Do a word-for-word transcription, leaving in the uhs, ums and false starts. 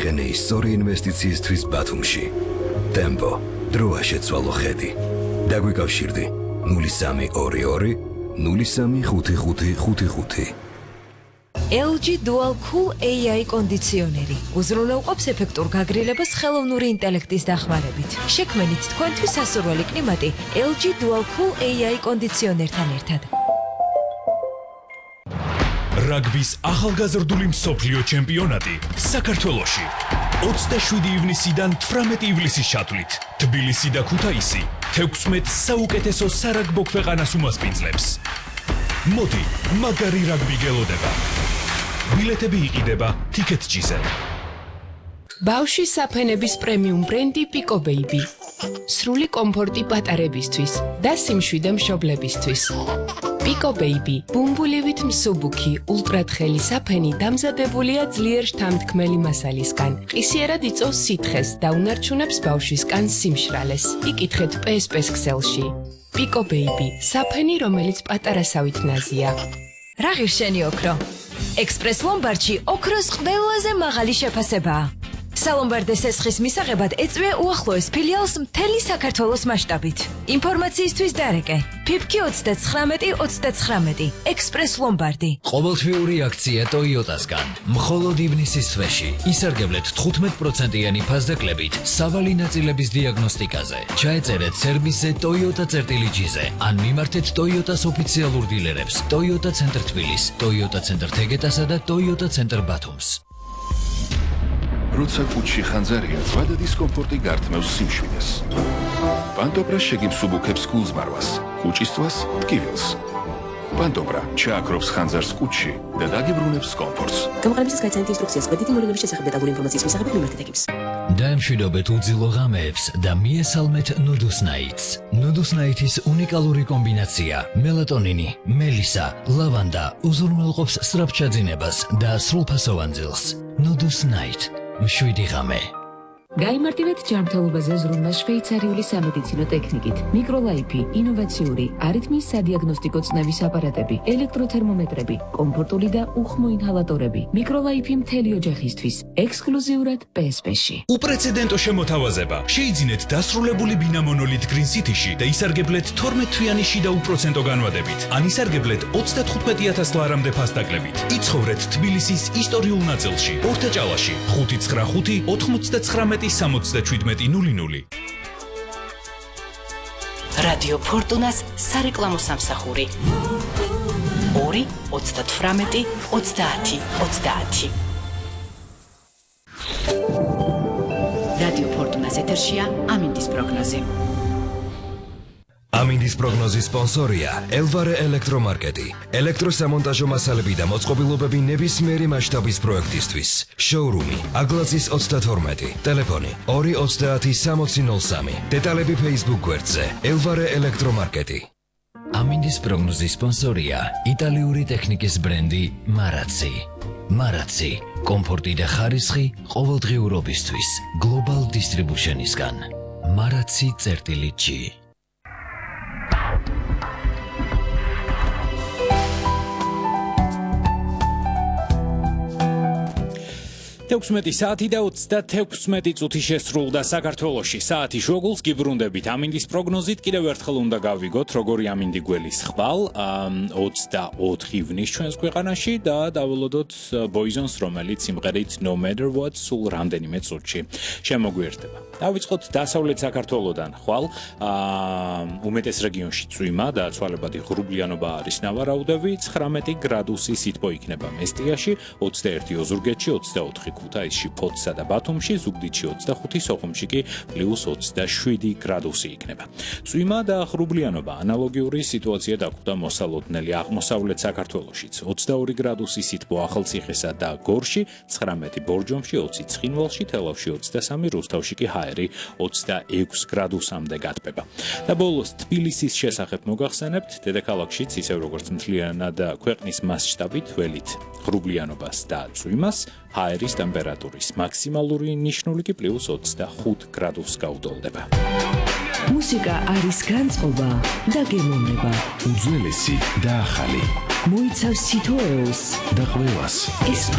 გაიხენე სწორი ინვესტიციისთვის ბათუმში. Tempo, დროა შეცვალო ხედი. დაგვიკავშირდი ნული სამი ორი ორი ნული სამი ხუთი ხუთი ხუთი ხუთი. ელ ჯი Dual Cool ეი აი კონდიციონერი უზრუნველყოფს ეფექტურ გაგრილებას ხელოვნური ინტელექტის დახმარებით. შექმნით თქვენთვის სასურველი კლიმატი ელ ჯი Dual Cool ეი აი კონდიციონერთან ერთად. რაგბის ახალგაზრდული მსოფლიო ჩემპიონატი საქართველოში ოცდაშვიდი ივნისიდან თვრამეტი ივლისის ჩათვლით თბილისი და ქუთაისი თექვსმეტ საუკეთესო სარაგბო ქვეყანას უმასპინძლებს. მოდი, მაგარი რაგბი გელოდება. ბილეთები იყიდება TicketJet-ზე. ბავშვის საფენების პრემიუმ ბრენდი Pico Baby. სრული კომფორტი პატარებისთვის და სიმშვიდე მშობლებისთვის. Pico Baby, ბუმბულივით მსუბუქი, ულტრათხელი საფენი დამზადებულია ძლიერ შთამთქმელი მასალისგან. ყისიერად იწვევს სითხეს და უნარჩუნებს ბავშვისგან სიმშრალეს. იკითხეთ პე ეს პე-ს ქსელში. Pico Baby, საფენი, რომელიც პატარასავით ნაზია. რა ღირშენი ოქრო? ექსპრეს ლომბარდში ოქროს ყველაზე მაღალი შეფასებაა. სალომბარდეს ესხის მისაღებად ეწვია უახლოეს ფილიალს მთელი საქართველოს მასშტაბით. ინფორმაციისთვის დარეკე ფიფკი ოცდაცხრამეტი ოცდაცხრამეტი ექსპრეს ლომბარდი. ყოველთვიური აქცია ტოიოტასგან. მხოლოდ ივნისის თვეში ისარგებლეთ თხუთმეტ პროცენტიანი ფასდაკლებით სავალი ნაწილების დიაგნოსტიკაზე. ჩაეწერეთ სერვისზე Toyota წერტილი ჯი-ზე ან მიმართეთ Toyotas ოფიციალურ დილერებს Toyota ცენტრ თბილის, Toyota ცენტრ თეგეტასა და Toyota ცენტრ ბათუმს. როცა კუჩში ხანძარია, ზვადა დისკომფორტი გართმევს სიმშვიდეს. პანტობრა შეგიმსუბუქებს გულზმარვას, კუჭისთვის ტკივილს. პანტობრა ჩააქრობს ხანძარს კუჩში და დაგიბრუნებს კომფორტს. გამოყენებისას გაიცანით ინსტრუქციას კვედითი მოვლენების შესახებ დეტალური ინფორმაციის მისაღებად მიმართეთ ეგებს. დაემშვიდობეთ უძილო ღამეებს და მიესალმეთ Nudus Nights. Nudus Nights-ის უნიკალური კომბინაცია მელატონინი, მელისა, ლავანდა უზრუნველყოფს სწრაფჩაძინებას და სრულფასოვან ძილს. Nudus Night. მშვიდი ღამე. გაიმარტივეთ ჯანმრთელობაზე ზრუნვა შვეიცარიული სამედიცინო ტექნიკით. მიკროლაიფი, ინოვაციური, არითმიის სადიაგნოსტიკო წნევის აპარატები, ელექტროთერმომეტრები, კომფორტული და უხმო ინჰალატორები. მიკროლაიფი მთელი ოჯახისთვის, ექსკლუზიურად პე ეს პე-ში. უპრეცედენტო შემოთავაზება. შეიძინეთ დასრულებული ბინა მონოლით Green City-ში და ისარგებლეთ თორმეტ თვიანი შიდა უპროცენტო განვადებით. ან ისარგებლეთ ოცდათხუთმეტი ათას ლარამდე ფასდაკლებით. იცხოვრეთ თბილისის ისტორიულ ნაწილში, ორთაჭალაში, ხუთი ცხრა ხუთი ოთხმოცდაცხრამეტი სამოცდაშვიდმეტი ნული ნული. რადიო ფორტუნას სარეკლამო სამსახური. ორი ოცდათვრამეტი ოცდაათი ოცდაათი. რადიო ფორტუნას ეთერშია ამინდის პროგნოზი. ამინდის პროგნოზის სპონსორია ელვარე ელექტრომარკეტი. ელექტროსამონტაჟო მასალები და მოწყობილობები ნებისმიერი მასშტაბის პროექტისთვის. შოურუმი აგლაძის ოცდათორმეტი, ტელეფონი ორი ოცდაათი სამოცი ნული სამი. დეტალები Facebook გვერდზე ელვარე ელექტრომარკეტი. ამინდის პროგნოზის სპონსორია იტალიური ტექნიკის ბრენდი Marazzi. Marazzi, კომფორტი და ხარისხი ყოველდღიურობისთვის. Global Distribution-ისგან. Marazzi წერტილი ჯი. თექვსმეტი საათი და ოცდათექვსმეტი წუთი შესრულდა საქართველოში. საათი შუაგულს გიბრუნდებით ამინდის პროგნოზით. კიდევ ერთხელ უნდა გავიგოთ, როგორი ამინდი გველის ხვალ ოცდაოთხ ივნის ჩვენს ქვეყანაში და დაველოდოთ Boysons, რომელიც სიმღერით No Matter What სულ რამდენიმე წუთში შემოგვიერთდება. დავიწყოთ დასავლეთ საქართველოდან ხვალ. უმეტეს რეგიონში წვიმა და ცვალებადი ღრუბლიანობა არის ნავარაუდები. ცხრამეტი გრადუსი სითბო იქნება მესტიაში, ოცდაერთი ოზურგეთში, ოცდაოთხი ქუთაისში, ფოთსა და ბათუმში, ზუგდიდში ოცდახუთი, სოხუმში კი პლუს ოცდაშვიდი გრადუსი იქნება. წვიმა და ღრუბლიანობა ანალოგიური სიტუაცია დაგვხვდა მოსალოდნელი აღმოსავლეთ საქართველოშიც. ოცდაორი გრადუსი სითბო ახალციხესა და გორში, ცხრამეტი ბორჯომში, ოცი ცხინვალში, თელავში ოცდასამი, რუსთავში კი ჰაერი ოცდაექვს გრადუსამდე გათბება. და ბოლოს თბილისის შესახებ მოგახსენებთ, დედაქალაქშიც ისევ როგორც მთლიანად ქვეყნის მასშტაბით ველით ღრუბლიანობას და წვიმას, ჰაერის ტემპერატურის მაქსიმალური ნიშნული კი პლუს ოცდახუთ გრადუსს გაუტოლდება. მუსიკა არის განწყობა და გემოვნება. უძველესი და ახალი. მოიცავს თითოეულს და ყველას. ეს